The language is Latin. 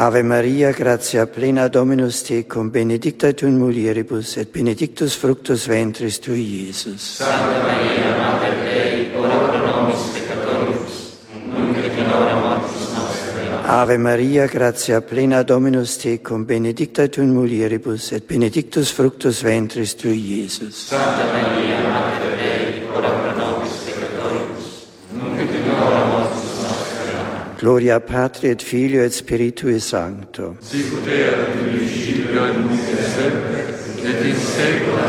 Ave Maria, gratia plena Dominus tecum, benedicta tu in mulieribus, et benedictus fructus ventris tui, Iesus. Santa Maria, Mater Dei, ora pro nobis peccatoribus, nunc et in hora mortis nostre. Ave Maria, gratia plena Dominus tecum, benedicta tu in mulieribus, et benedictus fructus ventris tui, Iesus. Santa Maria, Mater Dei, ora pro nobis peccatoribus, nunc et in hora mortis nostre. Gloria Patri et Filio et Spiritui Sancto. Sicut erat in principio et nunc et semper, et in saecula